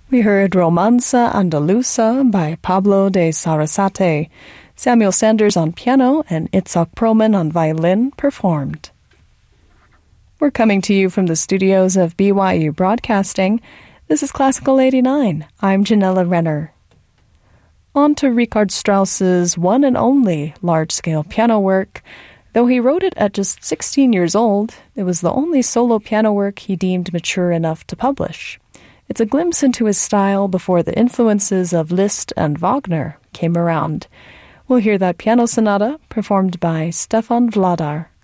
We heard Romanza Andaluza by Pablo de Sarasate, Samuel Sanders on piano and Itzhak Perlman on violin performed. We're coming to you from the studios of BYU Broadcasting. This is Classical 89. I'm Janella Renner. On to Richard Strauss's one and only large-scale piano work. Though he wrote it at just 16 years old, it was the only solo piano work he deemed mature enough to publish. It's a glimpse into his style before the influences of Liszt and Wagner came around. We'll hear that piano sonata performed by Stefan Vladar.